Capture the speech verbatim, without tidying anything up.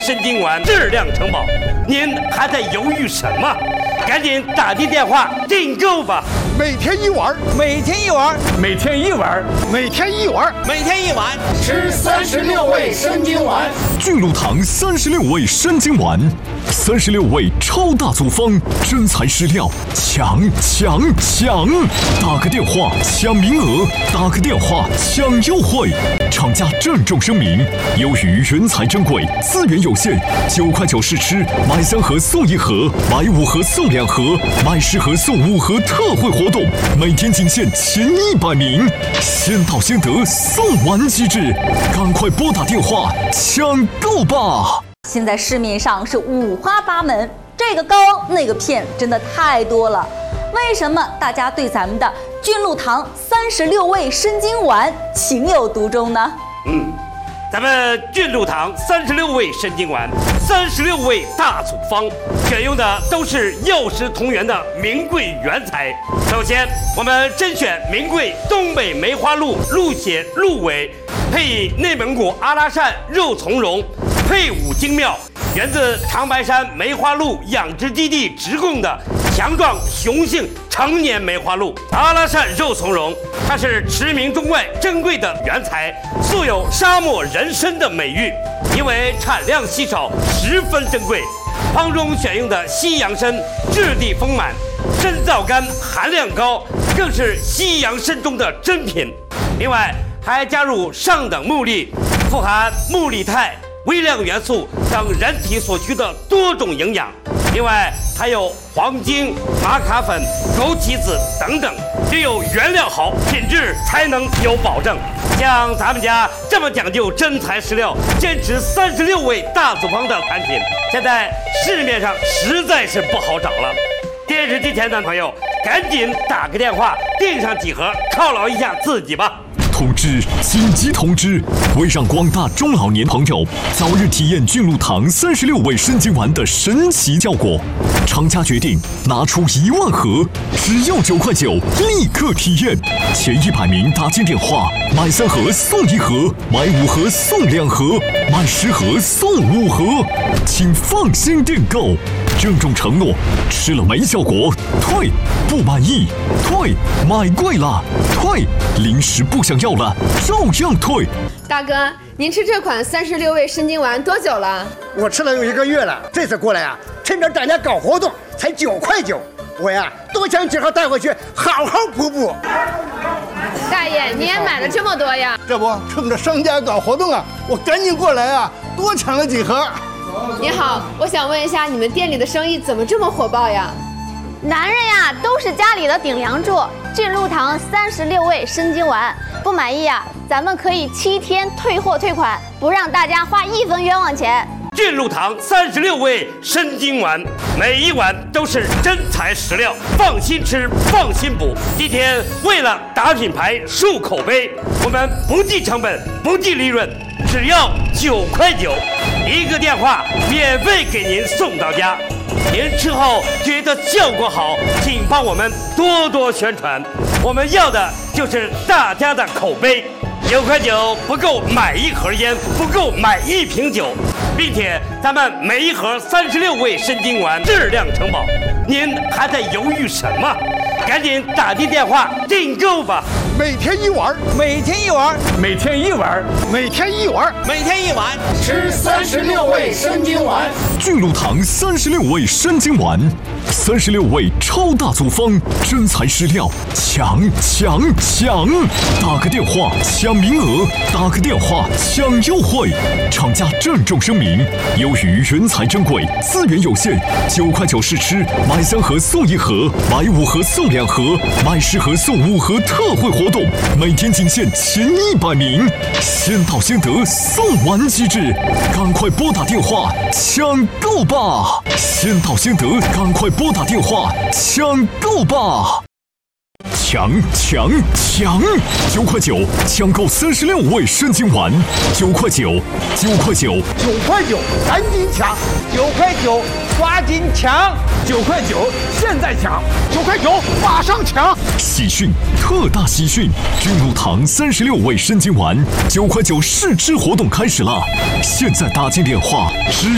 参金丸质量承保，您还在犹豫什么？赶紧打进电话订购吧！ 每天一丸， 每天一丸， 每天一丸， 每天一丸， 每天一丸， 吃三十六味参金丸。 巨鹿堂三十六味参金丸，三十六味超大组方，真材实料，抢抢抢！打个电话抢名额，打个电话抢优惠。厂家郑重声明：由于原材珍贵，资源有限，九块九试吃，买三盒送一盒，买五盒送两盒，买十盒送五盒特惠活动，每天仅限前一百名，先到先得，送完即止，赶快拨打电话抢购吧！ 现在市面上是五花八门，这个膏那个片真的太多了。为什么大家对咱们的俊鹿堂三十六味参金丸情有独钟呢？ 嗯，咱们俊鹿堂三十六味参金丸，三十六味大组方，选用的都是药食同源的名贵原材。首先，我们甄选名贵东北梅花鹿鹿血鹿尾，配以内蒙古阿拉善肉苁蓉，配伍精妙，源自长白山梅花鹿养殖基地直供的强壮雄性成年梅花鹿。阿拉善肉苁蓉，它是驰名中外珍贵的原材，素有沙漠人参的美誉，因为产量稀少，十分珍贵。方中选用的西洋参质地丰满，参皂苷含量高，更是西洋参中的珍品。另外还加入上等木粒，富含木力肽、微量元素等人体所需的多种营养。另外还有黄精、玛卡粉、枸杞子等等，只有原料好，品质才能有保证。像咱们家这么讲究真材实料，坚持三十六味大组方的产品，现在市面上实在是不好找了。电视机前的朋友，赶紧打个电话订上几盒，犒劳一下自己吧。 通知！紧急通知！为让广大中老年朋友早日体验俊鹿堂三十六味参金丸的神奇效果，厂家决定拿出一万盒，只要九块九，立刻体验。前一百名打进电话，买三盒送一盒，买五盒送两盒，买十盒送五盒，请放心订购。郑重承诺，吃了没效果退，不满意退，买贵了退，零食不想要了照样退。 大哥，您吃这款三十六味参金丸多久了？ 我吃了有一个月了，这次过来啊，趁着大家搞活动，才九块九，我呀多想几盒带回去，好好补补。 大爷，你也买了这么多呀？ 这不，趁着商家搞活动啊，我赶紧过来啊，多抢了几盒。 你好，我想问一下，你们店里的生意怎么这么火爆呀？ 男人呀，都是家里的顶梁柱。俊鹿堂三十六味参金丸，不满意呀，咱们可以七天退货退款，不让大家花一分冤枉钱。 俊鹿堂三十六味参金丸，每一碗都是真材实料，放心吃，放心补。今天为了打品牌、树口碑，我们不计成本，不计利润，只要九块九，一个电话免费给您送到家。您吃后觉得效果好，请帮我们多多宣传，我们要的就是大家的口碑。九块九不够买一盒烟，不够买一瓶酒，并且咱们每一盒三十六味参金丸质量承保，您还在犹豫什么？赶紧打进电话订购吧！ 每天一丸， 每天一丸， 每天一丸， 每天一丸， 每天一丸， 吃三十六味参金丸。 巨鹿堂三十六味参金丸，三十六味超大组方，真材实料，抢抢抢！打个电话抢名额，打个电话抢优惠。厂家郑重声明：由于原材珍贵，资源有限，九块九试吃，买三盒送一盒，买五盒送两盒，买十盒送五盒特惠活动，每天仅限前一百名，先到先得，送完即止，赶快拨打电话抢购吧！先到先得，赶快拨打电话抢购吧！抢抢抢！九块九抢购三十六味参金丸，九块九，九块九， 九块九，赶紧抢！ 九块九，抓紧抢！ 九块九，现在抢！ 九块九，马上抢！ 喜讯，特大喜讯！俊鹿堂三十六味参金丸九块九试吃活动开始了，现在打进电话只